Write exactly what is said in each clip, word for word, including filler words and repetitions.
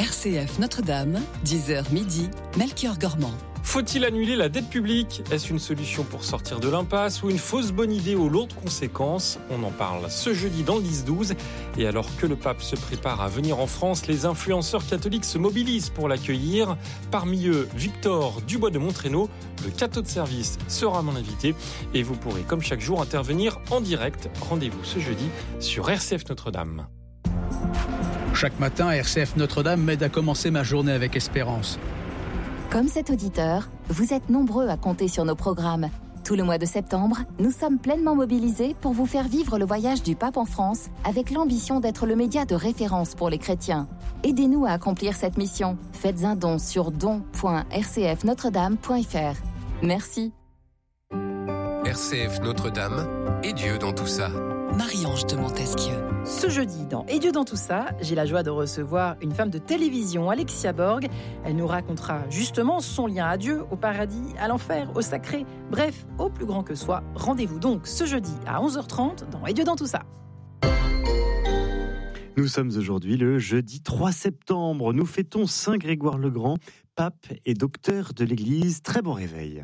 R C F Notre-Dame, dix heures midi, Melchior Gormand. Faut-il annuler la dette publique ? Est-ce une solution pour sortir de l'impasse ou une fausse bonne idée aux lourdes conséquences ? On en parle ce jeudi dans le dix douze. Et alors que le pape se prépare à venir en France, les influenceurs catholiques se mobilisent pour l'accueillir. Parmi eux, Victor Dubois de Montrénaud, le catho de service, sera mon invité. Et vous pourrez, comme chaque jour, intervenir en direct. Rendez-vous ce jeudi sur R C F Notre-Dame. Chaque matin, R C F Notre-Dame m'aide à commencer ma journée avec espérance. Comme cet auditeur, vous êtes nombreux à compter sur nos programmes. Tout le mois de septembre, nous sommes pleinement mobilisés pour vous faire vivre le voyage du pape en France avec l'ambition d'être le média de référence pour les chrétiens. Aidez-nous à accomplir cette mission. Faites un don sur don point r c f notre dame point f r. Merci. R C F Notre-Dame et Dieu dans tout ça. Marie-Ange de Montesquieu. Ce jeudi, dans Et Dieu dans tout ça, j'ai la joie de recevoir une femme de télévision, Alexia Borg. Elle nous racontera justement son lien à Dieu, au paradis, à l'enfer, au sacré, bref, au plus grand que soi. Rendez-vous donc ce jeudi à onze heures trente dans Et Dieu dans tout ça. Nous sommes aujourd'hui le jeudi trois septembre. Nous fêtons Saint Grégoire le Grand, pape et docteur de l'Église. Très bon réveil.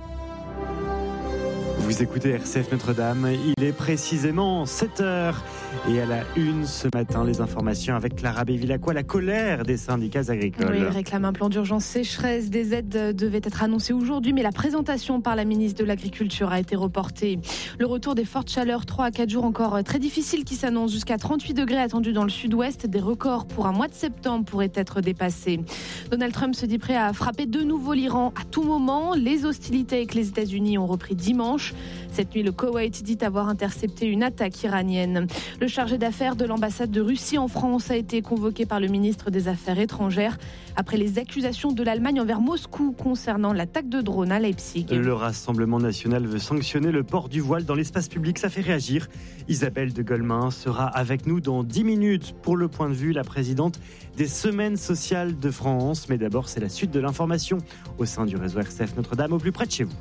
Vous écoutez R C F Notre-Dame, il est précisément sept heures et à la une ce matin, les informations avec Clara Bévilacqua, la colère des syndicats agricoles. Oui, ils réclament un plan d'urgence sécheresse, des aides devaient être annoncées aujourd'hui, mais la présentation par la ministre de l'Agriculture a été reportée. Le retour des fortes chaleurs, trois à quatre jours encore très difficiles qui s'annoncent, jusqu'à trente-huit degrés attendus dans le sud-ouest, des records pour un mois de septembre pourraient être dépassés. Donald Trump se dit prêt à frapper de nouveau l'Iran à tout moment. Les hostilités avec les États-Unis ont repris dimanche. Cette nuit, le Koweït dit avoir intercepté une attaque iranienne. Le chargé d'affaires de l'ambassade de Russie en France a été convoqué par le ministre des Affaires étrangères après les accusations de l'Allemagne envers Moscou concernant l'attaque de drone à Leipzig. Le Rassemblement national veut sanctionner le port du voile dans l'espace public. Ça fait réagir. Isabelle de Golemin sera avec nous dans dix minutes pour le point de vue, la présidente des Semaines sociales de France. Mais d'abord, c'est la suite de l'information au sein du réseau R C F Notre-Dame, au plus près de chez vous.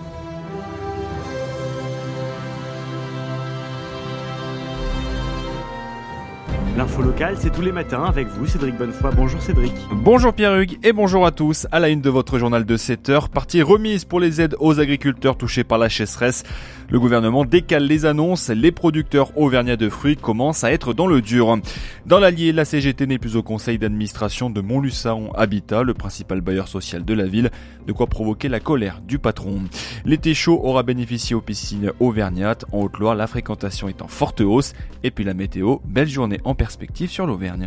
L'info locale, c'est tous les matins avec vous, Cédric Bonnefoy. Bonjour Cédric. Bonjour Pierre-Hugues et bonjour à tous. À la une de votre journal de sept heures, partie remise pour les aides aux agriculteurs touchés par la sécheresse. Le gouvernement décale les annonces, les producteurs auvergnats de fruits commencent à être dans le dur. Dans l'Allier, la C G T n'est plus au conseil d'administration de Montluçon Habitat, le principal bailleur social de la ville, de quoi provoquer la colère du patron. L'été chaud aura bénéficié aux piscines auvergnates. En Haute-Loire, la fréquentation est en forte hausse. Et puis la météo, belle journée en perspective sur l'Auvergne.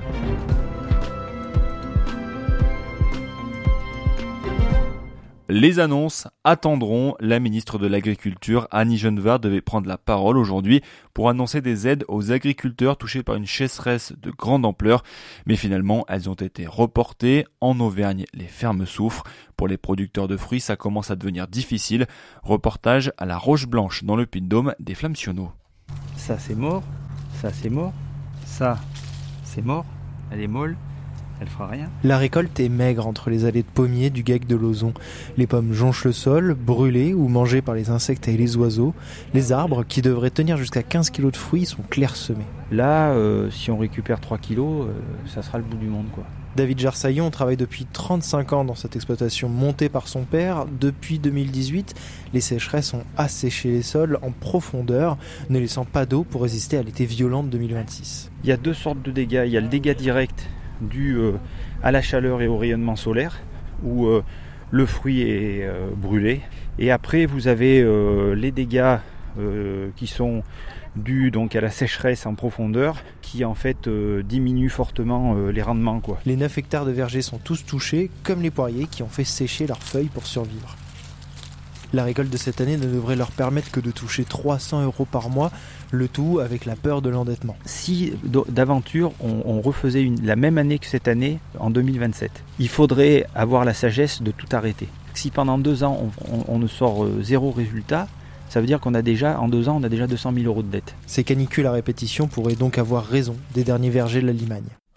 Les annonces attendront. La ministre de l'Agriculture, Annie Genevard, devait prendre la parole aujourd'hui pour annoncer des aides aux agriculteurs touchés par une sécheresse de grande ampleur. Mais finalement, elles ont été reportées. En Auvergne, les fermes souffrent. Pour les producteurs de fruits, ça commence à devenir difficile. Reportage à la Roche Blanche, dans le Puy-de-Dôme, des Flammes-Sionneau. Ça, c'est mort. Ça, c'est mort. Ça, c'est mort. Elle est molle. Elle fera rien. La récolte est maigre entre les allées de pommiers du Gec de Lauzon. Les pommes jonchent le sol, brûlées ou mangées par les insectes et les oiseaux. Les arbres, qui devraient tenir jusqu'à quinze kilos de fruits, sont clairsemés. Là, euh, si on récupère trois kilos, euh, ça sera le bout du monde, quoi. David Jarsaillon travaille depuis trente-cinq ans dans cette exploitation montée par son père. Depuis deux mille dix-huit, les sécheresses ont asséché les sols en profondeur, ne laissant pas d'eau pour résister à l'été violent de deux mille vingt-six. Il y a deux sortes de dégâts. Il y a le dégât direct dû euh, à la chaleur et au rayonnement solaire, où euh, le fruit est euh, brûlé. Et après, vous avez euh, les dégâts euh, qui sont dus donc à la sécheresse en profondeur, qui en fait euh, diminue fortement euh, les rendements, quoi. Les neuf hectares de vergers sont tous touchés, comme les poiriers qui ont fait sécher leurs feuilles pour survivre. La récolte de cette année ne devrait leur permettre que de toucher trois cents euros par mois, le tout avec la peur de l'endettement. Si d'aventure on, on refaisait une, la même année que cette année, en deux mille vingt-sept, il faudrait avoir la sagesse de tout arrêter. Si pendant deux ans on, on, on ne sort zéro résultat, ça veut dire qu'on a déjà, en deux ans, on a déjà deux cent mille euros de dette. Ces canicules à répétition pourraient donc avoir raison des derniers vergers de la Limagne.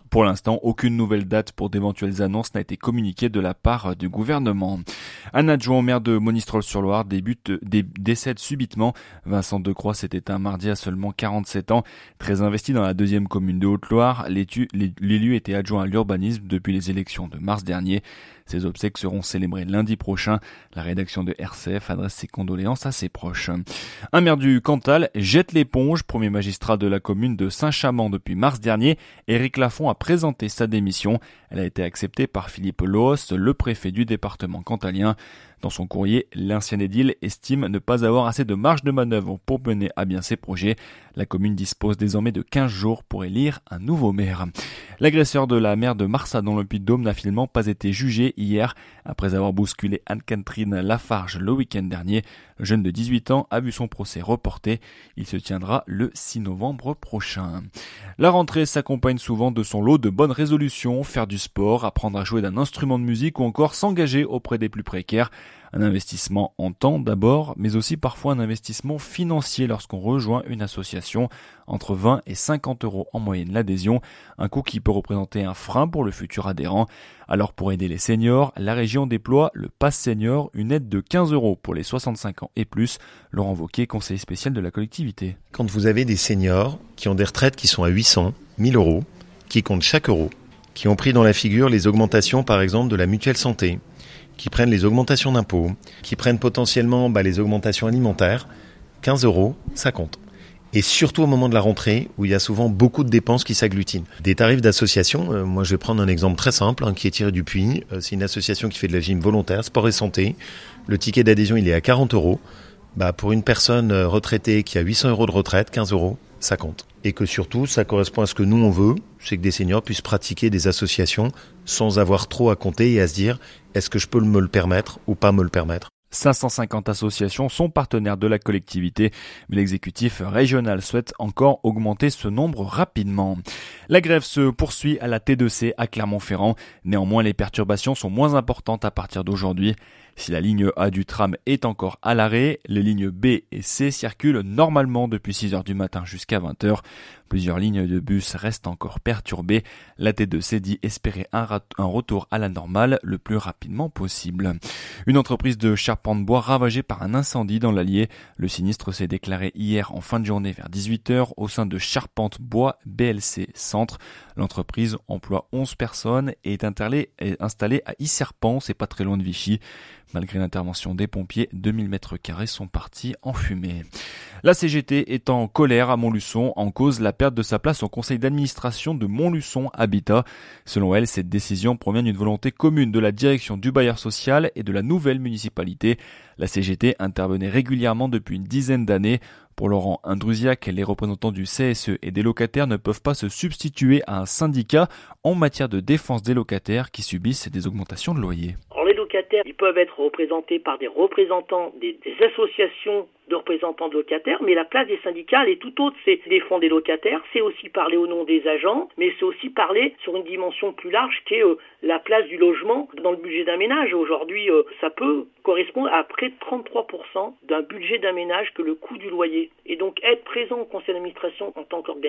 Pour l'instant, aucune nouvelle date pour d'éventuelles annonces n'a été communiquée de la part du gouvernement. Un adjoint au maire de Monistrol-sur-Loire débute, dé, décède subitement. Vincent Decroix s'est éteint mardi à seulement quarante-sept ans. Très investi dans la deuxième commune de Haute-Loire, l'élu était adjoint à l'urbanisme depuis les élections de mars dernier. Ses obsèques seront célébrées lundi prochain. La rédaction de R C F adresse ses condoléances à ses proches. Un maire du Cantal jette l'éponge. Premier magistrat de la commune de Saint-Chamand depuis mars dernier, Éric Lafont a présenté sa démission. Elle a été acceptée par Philippe Loos, le préfet du département cantalien. Dans son courrier, l'ancien édile estime ne pas avoir assez de marge de manœuvre pour mener à bien ses projets. La commune dispose désormais de quinze jours pour élire un nouveau maire. L'agresseur de la maire de Marsat dans le Puy-de-Dôme n'a finalement pas été jugé hier. Après avoir bousculé Anne-Catherine Lafarge le week-end dernier, le jeune de dix-huit ans a vu son procès reporté. Il se tiendra le six novembre prochain. La rentrée s'accompagne souvent de son lot de bonnes résolutions, faire du sport, apprendre à jouer d'un instrument de musique ou encore s'engager auprès des plus précaires. Un investissement en temps d'abord, mais aussi parfois un investissement financier lorsqu'on rejoint une association. Entre vingt et cinquante euros en moyenne l'adhésion, un coût qui peut représenter un frein pour le futur adhérent. Alors pour aider les seniors, la région déploie le Pass Senior, une aide de quinze euros pour les soixante-cinq ans et plus. Laurent Wauquiez, conseiller spécial de la collectivité. Quand vous avez des seniors qui ont des retraites qui sont à huit cents, mille euros, qui comptent chaque euro, qui ont pris dans la figure les augmentations par exemple de la mutuelle santé, qui prennent les augmentations d'impôts, qui prennent potentiellement bah, les augmentations alimentaires, quinze euros, ça compte. Et surtout au moment de la rentrée, où il y a souvent beaucoup de dépenses qui s'agglutinent. Des tarifs d'association, euh, moi je vais prendre un exemple très simple, hein, qui est tiré du Puy. Euh, c'est une association qui fait de la gym volontaire, sport et santé. Le ticket d'adhésion, il est à quarante euros. Bah, pour une personne retraitée qui a huit cents euros de retraite, quinze euros, ça compte. Et que surtout, ça correspond à ce que nous on veut, c'est que des seniors puissent pratiquer des associations sans avoir trop à compter et à se dire est-ce que je peux me le permettre ou pas me le permettre. cinq cent cinquante associations sont partenaires de la collectivité, mais l'exécutif régional souhaite encore augmenter ce nombre rapidement. La grève se poursuit à la T deux C à Clermont-Ferrand. Néanmoins, les perturbations sont moins importantes à partir d'aujourd'hui. Si la ligne A du tram est encore à l'arrêt, les lignes B et C circulent normalement depuis six heures du matin jusqu'à vingt heures. Plusieurs lignes de bus restent encore perturbées. La T deux C dit espérer un, rat- un retour à la normale le plus rapidement possible. Une entreprise de charpente bois ravagée par un incendie dans l'Allier. Le sinistre s'est déclaré hier en fin de journée vers dix-huit heures au sein de Charpente Bois B L C Centre. L'entreprise emploie onze personnes et est installée à Isserpan, c'est pas très loin de Vichy. Malgré l'intervention des pompiers, deux mille mètres carrés sont partis en fumée. La C G T est en colère à Montluçon, en cause la perte de sa place au conseil d'administration de Montluçon Habitat. Selon elle, cette décision provient d'une volonté commune de la direction du bailleur social et de la nouvelle municipalité. La C G T intervenait régulièrement depuis une dizaine d'années. Pour Laurent Indrusiac, les représentants du C S E et des locataires ne peuvent pas se substituer à un syndicat en matière de défense des locataires qui subissent des augmentations de loyer. Les locataires, ils peuvent être représentés par des représentants des, des associations de représentants de locataires, mais la place des syndicats, elle est tout autre. C'est défendre les locataires, c'est aussi parler au nom des agents, mais c'est aussi parler sur une dimension plus large qui est euh, la place du logement dans le budget d'un ménage. Aujourd'hui, euh, ça peut correspondre à près de trente-trois pour cent d'un budget d'un ménage que le coût du loyer. Et donc, être présent au conseil d'administration en tant qu'organisation